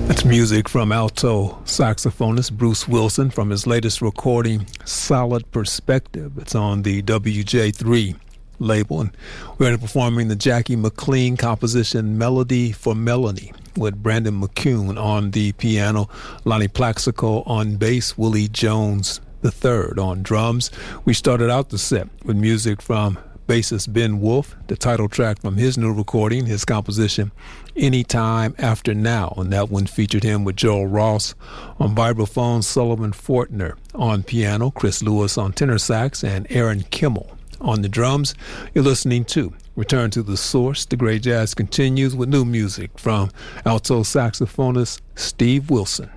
That's music from alto saxophonist Bruce Wilson from his latest recording, Solid Perspective. It's on the WJ3 label. And we're performing the Jackie McLean composition Melody for Melanie with Brandon McCune on the piano, Lonnie Plaxico on bass, Willie Jones III on drums. We started out the set with music from bassist Ben Wolf, the title track from his new recording, his composition Anytime After Now, and that one featured him with Joel Ross on vibraphone, Sullivan Fortner on piano, Chris Lewis on tenor sax, and Aaron Kimmel on the drums. You're listening to Return to the Source. The Great Jazz continues with new music from alto saxophonist Steve Wilson.